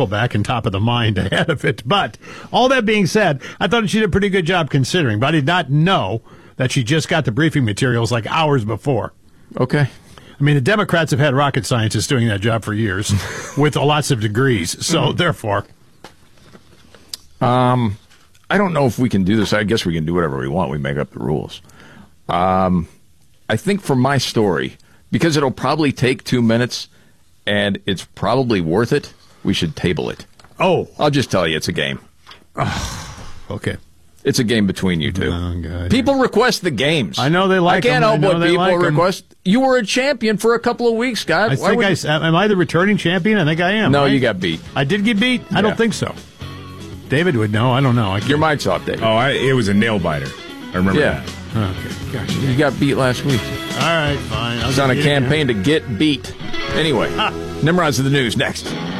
Nickelback and Top of the Mind ahead of it. But all that being said, I thought she did a pretty good job considering, but I did not know that she just got the briefing materials like hours before. Okay. I mean, the Democrats have had rocket scientists doing that job for years with lots of degrees. So, therefore. I don't know if we can do this. I guess we can do whatever we want. We make up the rules. I think for my story, because it'll probably take 2 minutes and it's probably worth it, we should table it. Oh. I'll just tell you, it's a game. Okay. It's a game between you two. Oh, God. People request the games. I know they like them. I can't help what people like request. You were a champion for a couple of weeks, Scott. Am I the returning champion? I think I am. No, right? you got beat. I did get beat? I don't think so. David would know. I don't know. Your mic's off, David. Oh, it was a nail biter. I remember that. Okay. Gosh. You got beat last week. All right, fine. It's on a campaign to get beat. Anyway, Nimrod's in the news next.